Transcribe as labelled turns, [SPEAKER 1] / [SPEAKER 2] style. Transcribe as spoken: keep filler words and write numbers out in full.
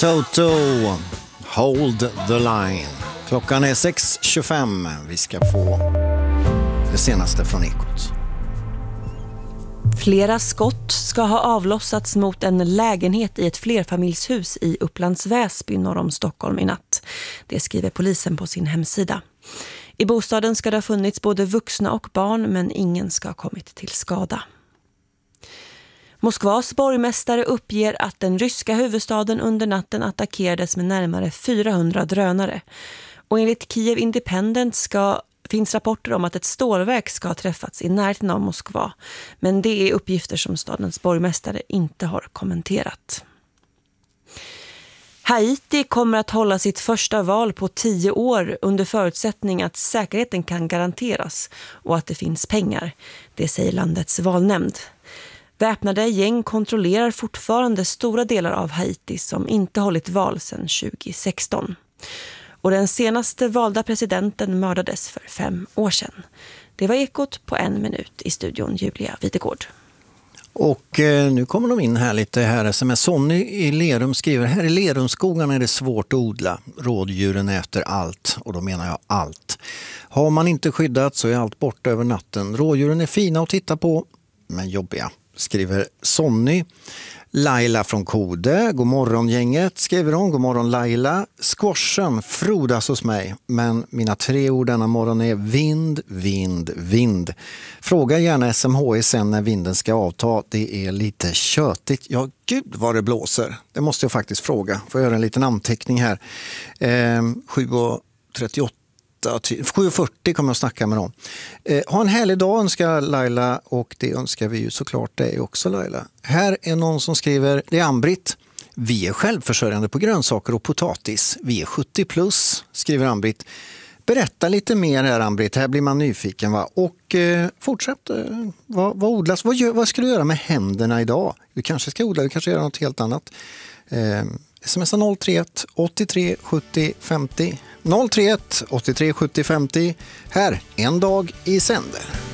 [SPEAKER 1] Toto, Hold the Line. Klockan är sex tjugofem. Vi ska få det senaste från Ekot.
[SPEAKER 2] Flera skott ska ha avlossats mot en lägenhet i ett flerfamiljshus i Upplands Väsby norr om Stockholm i natt. Det skriver polisen på sin hemsida. I bostaden ska det ha funnits både vuxna och barn, men ingen ska ha kommit till skada. Moskvas borgmästare uppger att den ryska huvudstaden under natten attackerades med närmare fyrahundra drönare. Och enligt Kiev Independent ska, finns rapporter om att ett stålverk ska ha träffats i närheten av Moskva. Men det är uppgifter som stadens borgmästare inte har kommenterat. Haiti kommer att hålla sitt första val på tio år under förutsättning att säkerheten kan garanteras och att det finns pengar. Det säger landets valnämnd. Väpnade gäng kontrollerar fortfarande stora delar av Haiti som inte hållit val sedan tjugo sexton. Och den senaste valda presidenten mördades för fem år sedan. Det var Ekot på en minut i studion Julia Videgård.
[SPEAKER 1] Och eh, nu kommer de in här lite här. Som är Sonny i Lerum skriver, här i Lerumskogarna är det svårt att odla. Rådjuren äter allt, och då menar jag allt. Har man inte skyddat så är allt borta över natten. Rådjuren är fina att titta på, men jobbiga, skriver Sonny. Laila från Kode, god morgon gänget, skriver hon. God morgon Laila. Squashen frodas hos mig, men mina tre ord denna morgon är vind, vind, vind. Fråga gärna S M H I sen när vinden ska avta, det är lite tjötigt. Ja, gud vad det blåser. Det måste jag faktiskt fråga. Får jag göra en liten anteckning här. Eh, sju trettioåtta. sju fyrtio kommer jag att snacka med dem. Eh, ha en härlig dag önskar Laila, och det önskar vi ju såklart dig också Laila. Här är någon som skriver, det är Ambrit. Vi är självförsörjande på grönsaker och potatis. Vi är sjuttio plus, skriver Ambrit. Berätta lite mer här Ambrit, här blir man nyfiken va? Och eh, fortsätt, eh, vad, vad odlas? Vad, gör, vad ska du göra med händerna idag? Du kanske ska odla, du kanske göra något helt annat. Eh, Smsa noll tre ett åttiotre sjuttio femtio noll tre ett åttiotre sjuttio femtio. Här, en dag i sänder.